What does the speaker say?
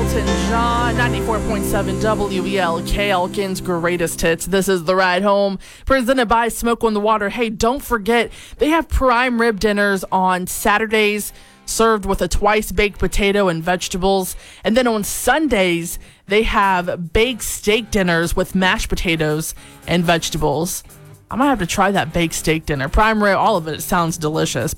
Elton John, 94.7 WELK, Elkin's greatest hits. This is The Ride Home, presented by Smoke on the Water. Hey, don't forget, they have prime rib dinners on Saturdays, served with a twice-baked potato and vegetables. And then on Sundays, they have baked steak dinners with mashed potatoes and vegetables. I might have to try that baked steak dinner. Prime rib, all of it sounds delicious.